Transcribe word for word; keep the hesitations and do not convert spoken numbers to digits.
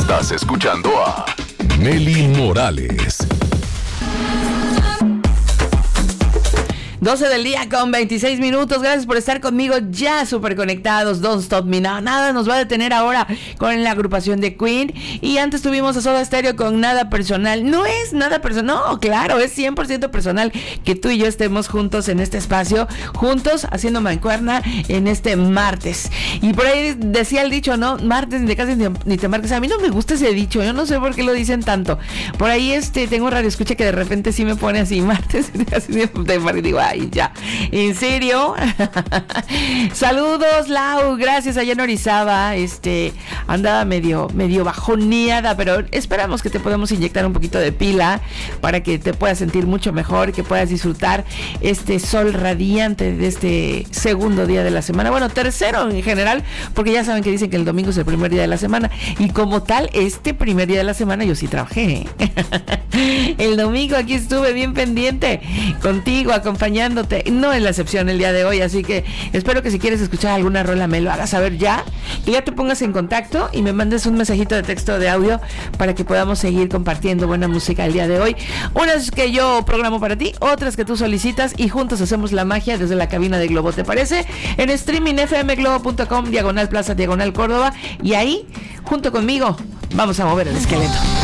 Estás escuchando a Nelly Morales. doce del día con veintiséis minutos. Gracias por estar conmigo ya súper conectados. Don't Stop Me Now. Nada nos va a detener ahora con la agrupación de Queen. Y antes tuvimos a Soda Stereo con Nada Personal. No es nada personal. No, claro, es cien por ciento personal que tú y yo estemos juntos en este espacio, juntos haciendo mancuerna en este martes. Y por ahí decía el dicho, ¿no? Martes ni te cases ni, ni te marques. A mí no me gusta ese dicho. Yo no sé por qué lo dicen tanto. Por ahí este tengo un radio escucha que de repente sí me pone así, martes ni te cases ni te marques. Digo, ay, ya, ¿en serio? Saludos, Lau, gracias. Allá en Orizaba, este, andaba medio, medio bajoneada, pero esperamos que te podamos inyectar un poquito de pila para que te puedas sentir mucho mejor, que puedas disfrutar este sol radiante de este segundo día de la semana, bueno, tercero en general, porque ya saben que dicen que el domingo es el primer día de la semana, y como tal, este primer día de la semana yo sí trabajé. El domingo aquí estuve bien pendiente contigo, acompañándote. No es la excepción el día de hoy, así que espero que si quieres escuchar alguna rola me lo hagas saber ya, que ya te pongas en contacto y me mandes un mensajito de texto de audio para que podamos seguir compartiendo buena música el día de hoy. Unas que yo programo para ti, otras que tú solicitas y juntos hacemos la magia desde la cabina de Globo, ¿te parece? En streaming fmglobo punto com, diagonal plaza, diagonal Córdoba, y ahí, junto conmigo, vamos a mover el esqueleto.